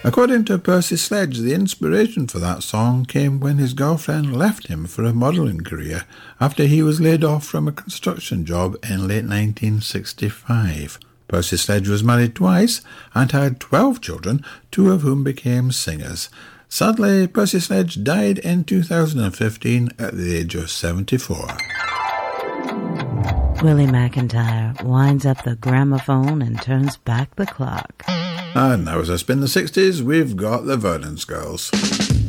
According to Percy Sledge, the inspiration for that song came when his girlfriend left him for a modelling career after he was laid off from a construction job in late 1965. Percy Sledge was married twice and had 12 children, 2 of whom became singers. Sadly, Percy Sledge died in 2015 at the age of 74. Willie McIntyre winds up the gramophone and turns back the clock. And now as I spin the 60s, we've got the Vernon's Girls.